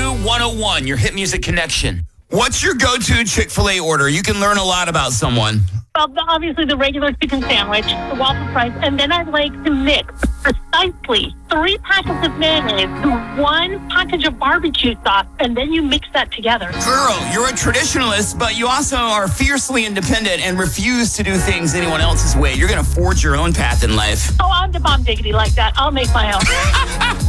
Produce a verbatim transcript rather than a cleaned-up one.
one oh one, your hit music connection. What's your go-to Chick-fil-A order? You can learn a lot about someone. Well, the- obviously the regular chicken sandwich, the waffle fries, and then I like to mix precisely three packets of mayonnaise to one package of barbecue sauce, and then you mix that together. Girl, you're a traditionalist, but you also are fiercely independent and refuse to do things anyone else's way. You're going to forge your own path in life. Oh, I'm the bomb diggity like that. I'll make my own.